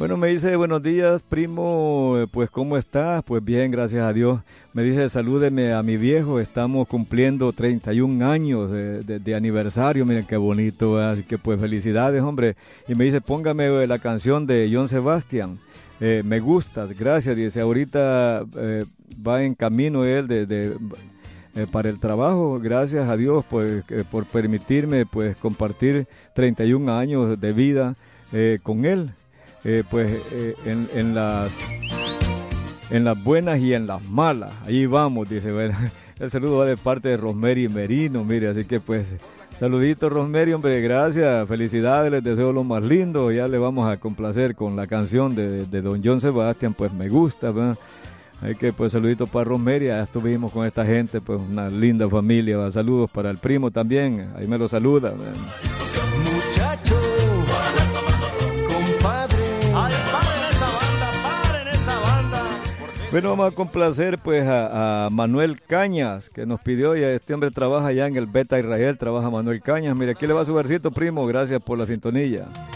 Bueno, me dice, buenos días, primo, pues ¿cómo estás? Pues bien, gracias a Dios. Me dice, salúdeme a mi viejo, estamos cumpliendo 31 años de aniversario, miren qué bonito, ¿verdad? Así que pues felicidades, hombre. Y me dice, póngame la canción de John Sebastián. Me gustas, gracias. Dice, ahorita va en camino él para el trabajo. Gracias a Dios pues, por permitirme pues compartir 31 años de vida con él. En las buenas y en las malas. Ahí vamos, dice. Bueno, el saludo va de parte de Rosemary Merino, mire, así que pues, saludito Rosemary, hombre, gracias, felicidades, les deseo lo más lindo. Ya le vamos a complacer con la canción de don John Sebastián, pues me gusta, ¿verdad? Hay que, pues, saluditos para Rosemary, ya estuvimos con esta gente, pues, una linda familia, ¿verdad? Saludos para el primo también, ahí me lo saluda, ¿verdad? Muchacho, bueno, vamos a complacer pues a Manuel Cañas, que nos pidió, y este hombre trabaja allá en el Beta Israel, trabaja Manuel Cañas. Mire, aquí le va su versito, primo, gracias por la sintonía.